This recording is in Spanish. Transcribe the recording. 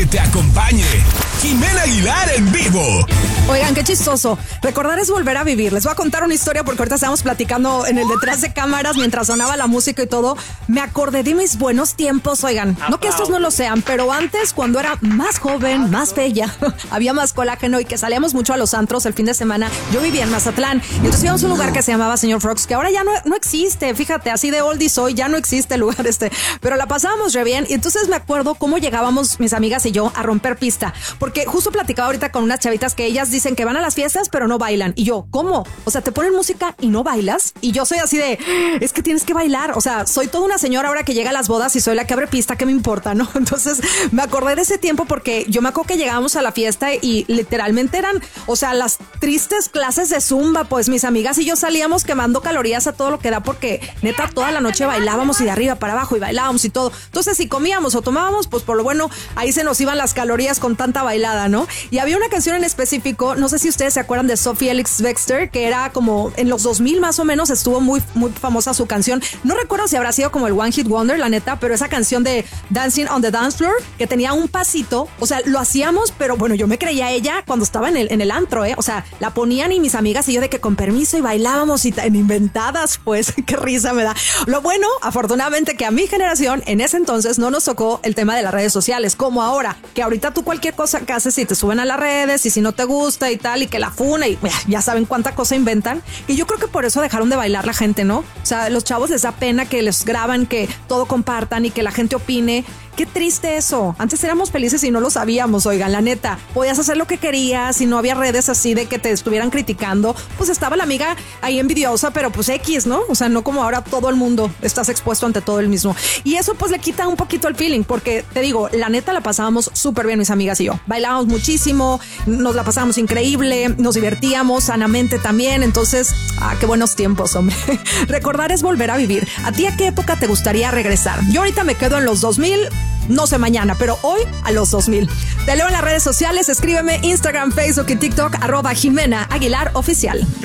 que te acompañe. Jimena Aguilar en vivo. Oigan, qué chistoso. Recordar es volver a vivir. Les voy a contar una historia porque ahorita estábamos platicando en el detrás de cámaras mientras sonaba la música y todo. Me acordé de mis buenos tiempos, oigan. No que estos no lo sean, pero antes, cuando era más joven, más bella, había más colágeno y que salíamos mucho a los antros el fin de semana. Yo vivía en Mazatlán y entonces íbamos a un lugar que se llamaba Señor Frogs, que ahora ya no existe. Fíjate, así de oldie soy, ya no existe el lugar pero la pasábamos re bien. Y entonces me acuerdo cómo llegábamos mis amigas y yo a romper pista, porque justo platicaba ahorita con unas chavitas que ellas dicen que van a las fiestas pero no bailan. Y yo, ¿cómo? O sea, ¿te ponen música y no bailas? Y yo soy así de, es que tienes que bailar. O sea, soy toda una señora ahora que llega a las bodas y soy la que abre pista, ¿qué me importa, no? Entonces me acordé de ese tiempo porque yo me acuerdo que llegábamos a la fiesta y literalmente eran, o sea, las tristes clases de zumba. Pues mis amigas y yo salíamos quemando calorías a todo lo que da, porque neta toda la noche bailábamos y de arriba para abajo y bailábamos y todo. Entonces si comíamos o tomábamos, pues por lo bueno ahí se nos iban las calorías con tanta bailada, ¿no? Y había una canción en específico, no sé si ustedes se acuerdan de Sophie Ellis-Bextor, que era como en los 2000 más o menos, estuvo muy famosa su canción. No recuerdo si habrá sido como el One Hit Wonder, la neta, pero esa canción de Dancing on the Dance Floor, que tenía un pasito, o sea, lo hacíamos, pero bueno, yo me creía ella cuando estaba en el antro, o sea, la ponían y mis amigas y yo de que con permiso y bailábamos y en inventadas, pues, qué risa me da. Lo bueno, afortunadamente, que a mi generación en ese entonces no nos tocó el tema de las redes sociales, como ahora, que ahorita tú cualquier cosa que haces y te suben a las redes y si no te gusta y tal, y que la funa y ya saben cuánta cosa inventan. Y yo creo que por eso dejaron de bailar la gente, ¿no? O sea, los chavos les da pena que les graban, que todo compartan y que la gente opine. Qué triste eso. Antes éramos felices y no lo sabíamos, oigan, la neta. Podías hacer lo que querías y no había redes así de que te estuvieran criticando. Pues estaba la amiga ahí envidiosa, pero pues X, ¿no? O sea, no como ahora todo el mundo estás expuesto ante todo el mismo. Y eso pues le quita un poquito el feeling, porque te digo, la neta la pasábamos súper bien mis amigas y yo. Bailábamos muchísimo, nos la pasábamos increíble, nos divertíamos sanamente también. Entonces, qué buenos tiempos, hombre. Recordar es volver a vivir. ¿A ti a qué época te gustaría regresar? Yo ahorita me quedo en los 2000. No sé mañana, pero hoy a los 2000. Te leo en las redes sociales, escríbeme Instagram, Facebook y TikTok, @Jimena Aguilar Oficial.